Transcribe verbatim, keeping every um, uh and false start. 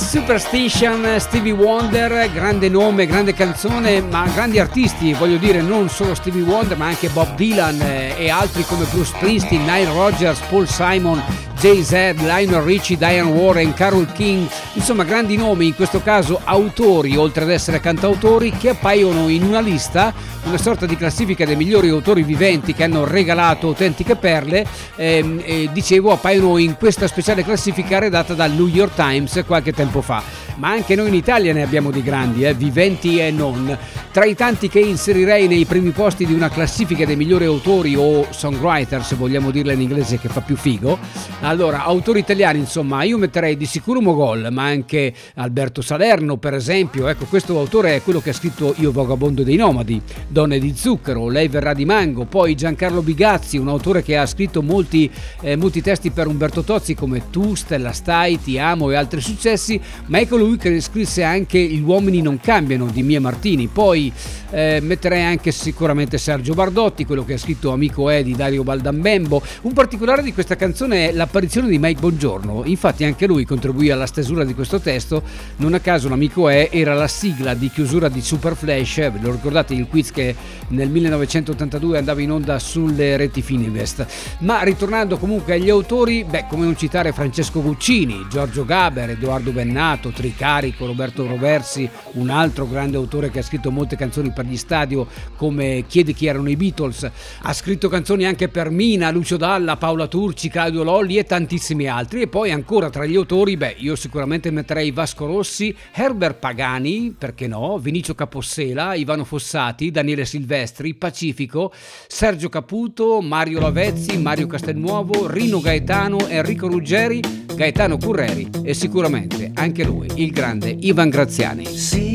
Superstition, Stevie Wonder, grande nome, grande canzone, ma grandi artisti, voglio dire, non solo Stevie Wonder ma anche Bob Dylan eh, e altri come Bruce Springsteen, Nile Rodgers, Paul Simon, Jay-Z, Lionel Richie, Diane Warren, Carole King, insomma grandi nomi, in questo caso autori oltre ad essere cantautori, che appaiono in una lista, una sorta di classifica dei migliori autori viventi che hanno regalato autentiche perle, ehm, e dicevo appaiono in questa speciale classifica redatta dal New York Times qualche tempo fa. Ma anche noi in Italia ne abbiamo di grandi, eh, viventi e non. Tra i tanti che inserirei nei primi posti di una classifica dei migliori autori o songwriter, se vogliamo dirla in inglese che fa più figo, allora autori italiani, insomma, io metterei di sicuro Mogol, ma anche Alberto Salerno per esempio. Ecco, questo autore è quello che ha scritto Io vagabondo dei nomadi, Donne di zucchero, Lei verrà di mango. Poi Giancarlo Bigazzi, un autore che ha scritto molti, eh, molti testi per Umberto Tozzi come Tu, Stella Stai, Ti amo e altri successi, ma ecco lui che scrisse anche Gli uomini non cambiano di Mia Martini. Poi eh, metterei anche sicuramente Sergio Bardotti, quello che ha scritto Amico è di Dario Baldambembo. Un particolare di questa canzone è l'apparizione di Mike Bongiorno, infatti anche lui contribuì alla stesura di questo testo. Non a caso l'Amico è era la sigla di chiusura di Super Flash, ve lo ricordate il quiz che nel millenovecentottantadue andava in onda sulle reti Fininvest. Ma ritornando comunque agli autori, beh, come non citare Francesco Guccini, Giorgio Gaber, Edoardo Bennato, Tricarico, Roberto Roversi, un altro grande autore che ha scritto molte canzoni per gli stadio come Chiedi chi erano i Beatles, ha scritto canzoni anche per Mina, Lucio Dalla, Paola Turci, Claudio Lolli e tantissimi altri. E poi ancora tra gli autori, beh, io sicuramente metterei Vasco Rossi, Herbert Pagani, perché no, Vinicio Capossela, Ivano Fossati, Daniele Silvestri, Pacifico, Sergio Caputo, Mario Lavezzi, Mario Castelnuovo, Rino Gaetano, Enrico Ruggeri, Gaetano Curreri e sicuramente anche lui, il grande Ivan Graziani.